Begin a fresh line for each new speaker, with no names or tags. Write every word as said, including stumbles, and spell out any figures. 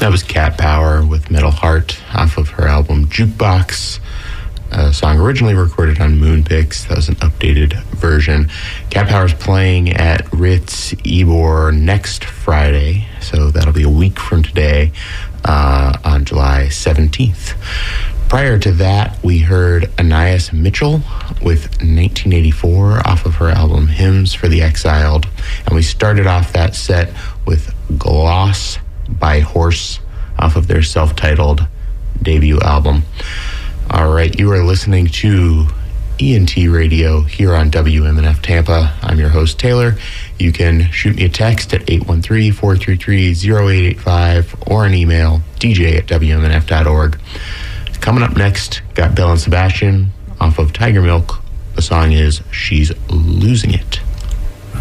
That was Cat Power with Metal Heart off of her album Jukebox, a song originally recorded on Moonpix. That was an updated version. Cat Power's playing at Ritz Ybor next Friday, so that'll be a week from today, uh, on July seventeenth. Prior to that, we heard Anais Mitchell with nineteen eighty-four off of her album Hymns for the Exiled. And we started off that set with Gloss by Horse off of their self-titled debut album. All right, you are listening to E N T Radio here on W M N F Tampa. I'm your host, Taylor. You can shoot me a text at eight one three, four three three, zero eight eight five or an email, d j at w m n f dot org. Coming up next, got Belle and Sebastian off of Tiger Milk. The song is She's Losing It.